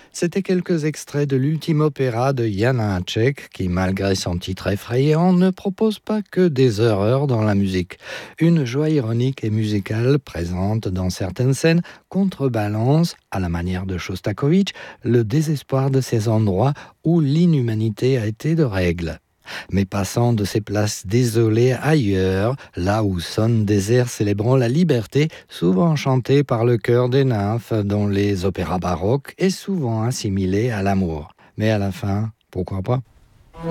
C'était quelques extraits de l'ultime opéra de Jan Haček qui, malgré son titre effrayant, ne propose pas que des horreurs dans la musique. Une joie ironique et musicale présente dans certaines scènes contrebalance, à la manière de Shostakovich, le désespoir de ces endroits où l'inhumanité a été de règle. Mais passant de ces places désolées ailleurs, là où sonnent des airs célébrant la liberté, souvent chantés par le chœur des nymphes dans les opéras baroques et souvent assimilés à l'amour. Mais à la fin, pourquoi pas ?